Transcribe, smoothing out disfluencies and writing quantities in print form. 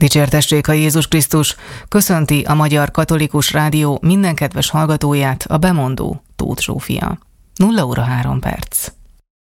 Dicsértessék a Jézus Krisztus, köszönti a Magyar Katolikus Rádió minden kedves hallgatóját a bemondó Tóth Zsófia. 0 óra 3 perc.